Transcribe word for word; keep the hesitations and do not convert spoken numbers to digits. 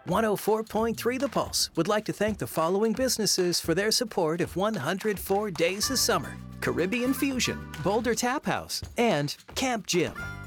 one oh four point three The Pulse would like to thank the following businesses for their support of one hundred four Days of Summer: Caribbean Fusion, Boulder Tap House, and Camp Jim.